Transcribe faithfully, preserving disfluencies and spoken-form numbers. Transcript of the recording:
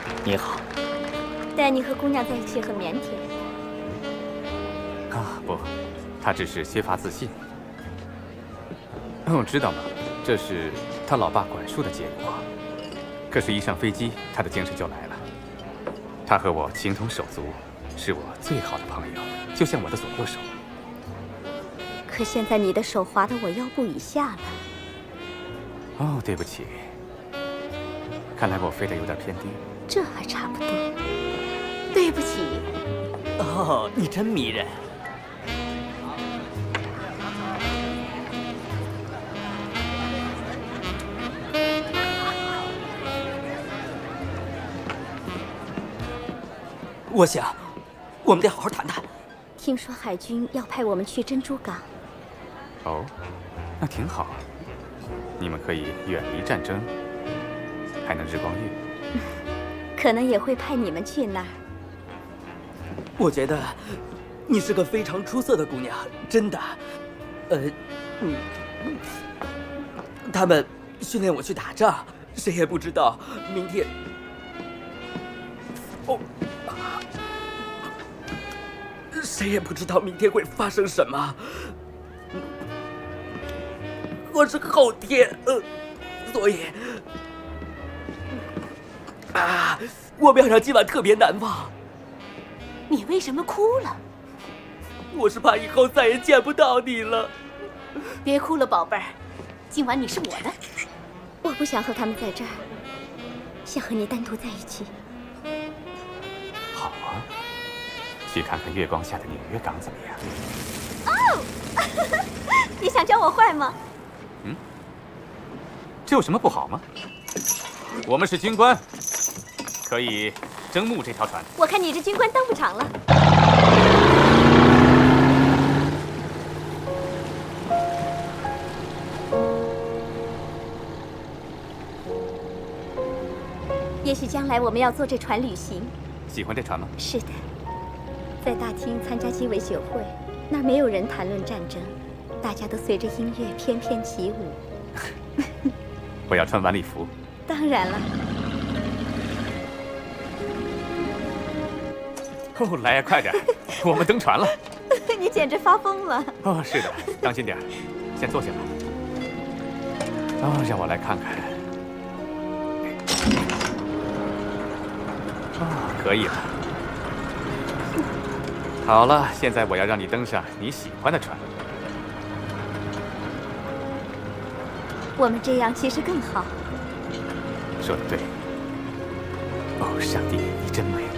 你好。 丹尼和姑娘在一起很腼腆。 啊，不，他只是缺乏自信。哦，知道吗？这是他老爸管束的结果。可是，一上飞机，他的精神就来了。他和我情同手足，是我最好的朋友，就像我的左右手。 可现在你的手滑到我腰部以下了。 哦，对不起。看来我飞得有点偏低。 这还差不多。 对不起。哦，你真迷人。我想，我们得好好谈谈。 听说海军要派我们去珍珠港。 哦，那挺好。你们可以远离战争，还能日光浴。 可能也会派你们去那儿。 我觉得你是个非常出色的姑娘，真的。呃，嗯，他们训练我去打仗，谁也不知道明天。哦。谁也不知道明天会发生什么。我是后天，呃，所以啊，我们要让今晚特别难忘。 你为什么哭了？ 我是怕以后再也见不到你了。 别哭了，宝贝儿，今晚你是我的。 我不想和他们在这儿，想和你单独在一起。 好啊。去看看月光下的纽约港怎么样？ 哦，你想教我坏吗？ 嗯，这有什么不好吗？我们是军官，可以征募这条船。 我看你这军官当不长了。也许将来我们要坐这船旅行。 喜欢这船吗？ 是的。在大厅参加鸡尾酒会，那儿没有人谈论战争，大家都随着音乐翩翩起舞。 我要穿晚礼服。 当然了。 哦，来呀，快点，我们登船了。 你简直发疯了。 哦，是的，当心点，先坐下吧。哦，让我来看看。哦，可以了。好了，现在我要让你登上你喜欢的船。 我们这样其实更好。 说得对。哦，上帝，你真美。